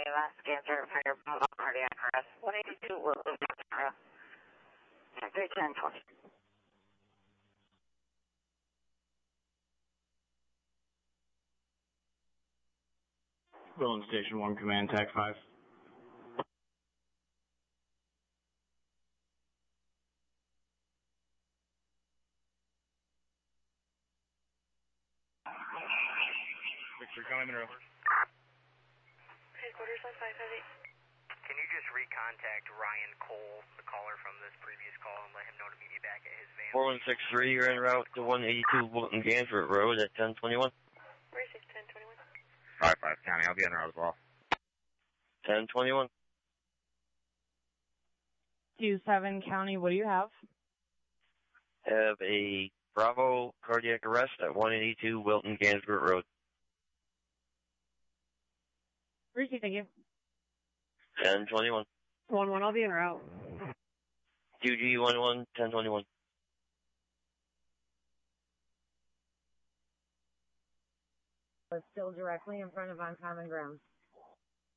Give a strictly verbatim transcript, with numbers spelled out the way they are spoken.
last cancer for your cardiac arrest. one eighty-two Wilton Road. three ten twenty. Wilton Station one, Command Tech five. Victor, come in Monroe. Headquarters on five five eight. Can you just recontact Ryan Cole, the caller from this previous call, and let him know to meet me back at his van? four one six three, you're en route to one eighty-two Wilton Gansford Road at ten twenty-one. Where's six ten twenty-one? five five County, I'll be en route as well. ten twenty-one. two seven County, what do you have? Have a Bravo cardiac arrest at one eighty-two Wilton Gansford Road. Receive, thank you. ten twenty-one. one one, I'll be en route. Q G one one, ten twenty-one. Still directly in front of on common ground.